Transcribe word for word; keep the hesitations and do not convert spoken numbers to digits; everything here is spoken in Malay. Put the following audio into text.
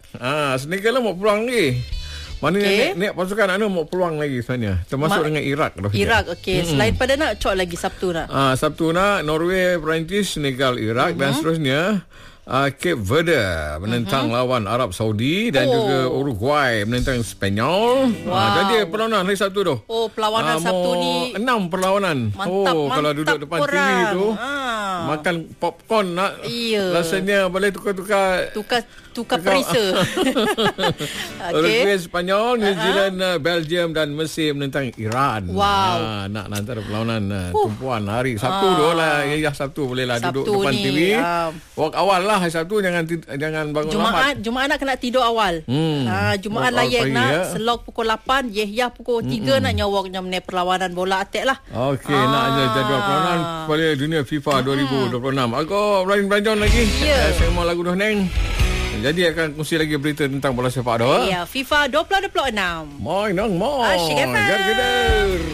Ah, Senegal lah mau peluang lagi. Maknanya Okey. okay. Niat pasukan anda mau peluang lagi sebenarnya. Termasuk Ma- dengan Iraq. Iraq, okey. Hmm. Selain pada nak, cok lagi Sabtu nak. Ah, Sabtu nak Norway, Perancis, Senegal, Iraq uh-huh. dan seterusnya uh, Cape Verde menentang uh-huh. lawan Arab Saudi dan oh. juga Uruguay menentang Spanyol. Wow. Ah, jadi perlawanan hari Sabtu tu. Oh, perlawanan ah, Sabtu ni enam perlawanan. Mantap, oh, mantap kalau duduk depan korang. T V tu ah. makan popcorn nak. Iya. Rasanya boleh tukar-tukar Tukar tukar perisa. Okey. Uruguay, Spanyol, New Zealand, uh-huh. Belgium dan Mesir menentang Iran. Wow. Ah, nak antara perlawanan uh, tumpuan hari Sabtu ah. tu lah. Ya, Sabtu boleh lah Sabtu duduk depan ni, T V. Uh, Walk awal lah hari Sabtu, jangan jangan bangun Jumaat, lambat. Jumaat nak kena tidur awal. Hmm. Ha, Jumaat layak nak ya. Selok pukul lapan, Yehyah pukul tiga nak nyawak nyam perlawanan bola atek lah. Okey, ah. nak ada jadual perlawanan Piala Dunia FIFA dua ribu dua puluh enam. Aku Brian Branjon lagi. Yeah. Saya mau lagu dah neng. Jadi akan kongsi lagi berita tentang bola sepak dah. Ya, FIFA dua ribu dua puluh enam. Moi nang moi. Asyik kan?